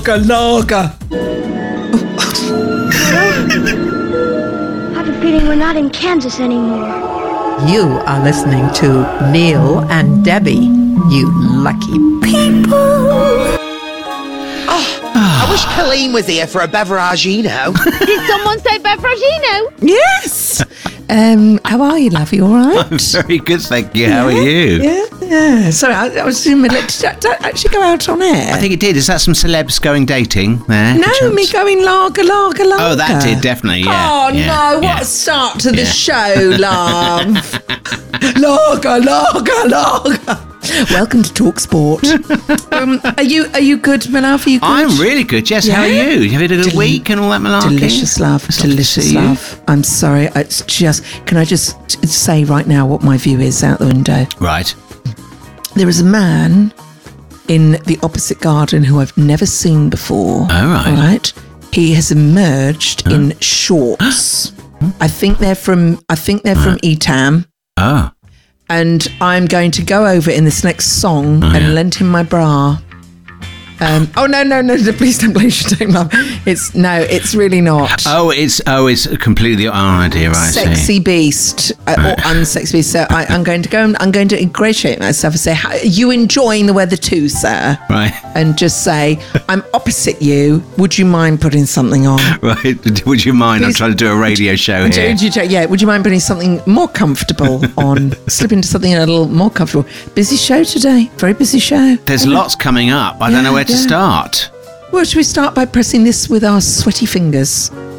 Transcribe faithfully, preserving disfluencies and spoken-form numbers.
lager. I have a feeling we're not in Kansas anymore. You are listening to Neil and Debbie, you lucky people. I wish Colleen was here for a beveragino. Did someone say beveragino? Yes. Um, how are you, love? You all right? I'm very good, thank you. How are you? Yeah, yeah. Sorry, I, I was in the middle. Did that actually go out on air? I think it did. Is that some celebs going dating there? No, perchance? me going lager, lager, lager. Oh, that did, definitely, yeah. Oh, yeah, no, what yeah. a start to the Yeah. show, love. Lager, lager, lager. Welcome to Talk Sport. um, are you are you good, my love? Are you good? I'm really good, yes. How are Yeah? you? You had a good Del- week and all that malarkey? Delicious, love. It's lovely to Delicious, see you. love. I'm sorry. It's just, can I just t- say right now what my view is out the window? Right. There is a man in the opposite garden who I've never seen before. Oh, right. All right. He has emerged in shorts. I think they're from. I think they're from Etam. Oh. And I'm going to go over in this next song and yeah. lend him my bra. Um, oh no no no! no, Please don't please don't love. It's no, it's really not. Oh, it's oh, it's completely. Oh, dear, right. I see. Sexy beast uh, or unsexy beast. So I, I'm going to go and I'm going to ingratiate myself and say, "How- "Are you enjoying the weather too, sir?" Right. And just say, "I'm opposite you. Would you mind putting something on?" Right. Would you mind? I'm Please- trying to do a radio show Would you, here. would you, yeah, would you mind putting something more comfortable on? Slip into something a little more comfortable. Busy show today. Very busy show. There's lots coming up. I don't Yeah, know where to yeah. start. Well, should we start by pressing this with our sweaty fingers?